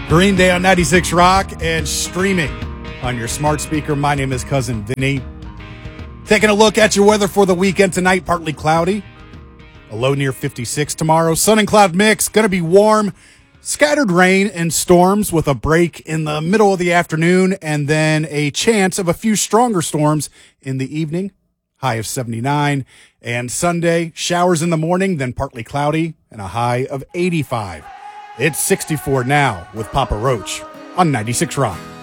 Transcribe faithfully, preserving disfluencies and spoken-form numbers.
Green Day on ninety-six Rock and streaming on your smart speaker. My name is Cousin Vinny. Taking a look at your weather for the weekend tonight. Partly cloudy. A low near fifty-six tomorrow. Sun and cloud mix. Going to be warm. Scattered rain and storms with a break in the middle of the afternoon and then a chance of a few stronger storms in the evening. High of seventy-nine. And Sunday, showers in the morning, then partly cloudy and a high of eighty-five. It's sixty-four now with Papa Roach on ninety-six Rock.